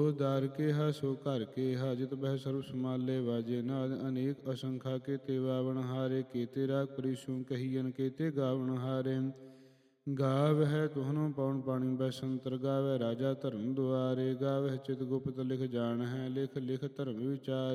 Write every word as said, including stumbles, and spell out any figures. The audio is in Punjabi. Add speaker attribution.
Speaker 1: ਸੋ ਦਾਰ ਕੇਹਾ ਸੋ ਘਰ ਕੇਹਾ, ਜਿਤ ਬਹਿ ਸਰਬ ਸਮਾਲੇ ਵਾਜੇ ਨਾਦ। ਅਨੇਕ ਅਸੰਖਾ ਕੇਤੇ ਬਾਵਨ ਹਾਰੇ, ਕੇਤੇ ਰਾਗ ਪਰਿਸੂ ਕਹੀਅਨ ਕੇਤੇ ਗਾਵਨ ਹਾਰੇ। ਗਾਵਹਿ ਤੁਹਨੂੰ ਪਉਣ ਪਾਣੀ ਬੈਸੰਤਰ, ਗਾਵਹਿ ਰਾਜਾ ਧਰਮ ਦੁਆਰੇ। ਗਾਵਹਿ ਚਿਤ ਗੁਪਤ ਲਿਖ ਜਾਣਹਿ, ਲਿਖ ਲਿਖ ਧਰਮ ਵਿਚਾਰ।